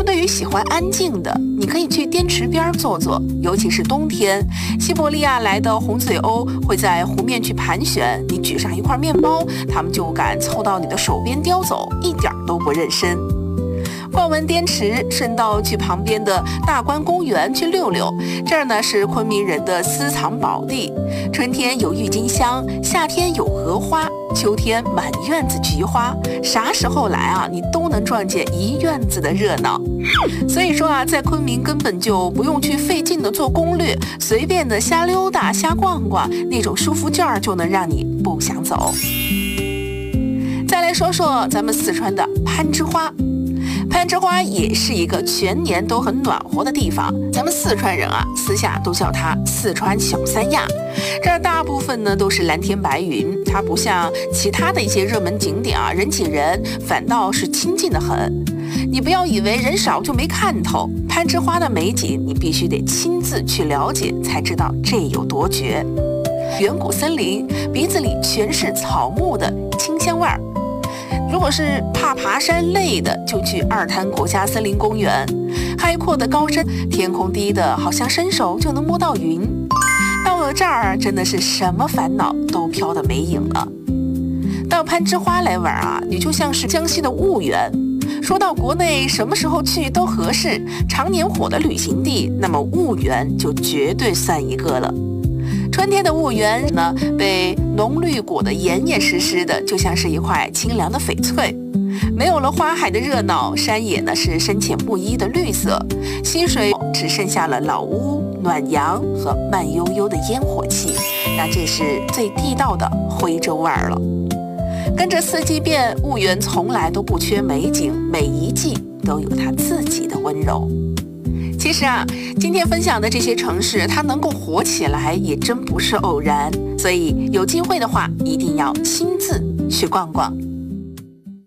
对于喜欢安静的，你可以去滇池边坐坐，尤其是冬天，西伯利亚来的红嘴鸥会在湖面去盘旋，你举上一块面包，它们就敢凑到你的手边叼走，一点都不认生。逛完滇池，顺道去旁边的大观公园去溜溜。这儿呢是昆明人的私藏宝地，春天有郁金香，夏天有荷花，秋天满院子菊花，啥时候来啊，你都能撞见一院子的热闹。所以说啊，在昆明根本就不用去费劲的做攻略，随便的瞎溜达瞎逛逛，那种舒服劲儿就能让你不想走。再来说说咱们四川的攀枝花。攀枝花也是一个全年都很暖和的地方，咱们四川人啊，私下都叫它四川小三亚。这儿大部分呢都是蓝天白云，它不像其他的一些热门景点啊，人挤人，反倒是亲近的很。你不要以为人少就没看头，攀枝花的美景你必须得亲自去了解，才知道这有多绝。远古森林，鼻子里全是草木的清香味儿。如果是怕爬山累的，就去二滩国家森林公园。开阔的高山，天空低的好像伸手就能摸到云。到了这儿，真的是什么烦恼都飘得没影了。到攀枝花来玩啊，你就像是江西的婺源。说到国内什么时候去都合适，常年火的旅行地，那么婺源就绝对算一个了。春天的婺源呢，被浓绿裹得严严实实的，就像是一块清凉的翡翠。没有了花海的热闹，山野呢是深浅不一的绿色，溪水只剩下了老屋、暖阳和慢悠悠的烟火气，那这是最地道的徽州味儿了。跟着四季变，婺源从来都不缺美景，每一季都有它自己的温柔。其实啊，今天分享的这些城市，它能够火起来也真不是偶然，所以有机会的话，一定要亲自去逛逛。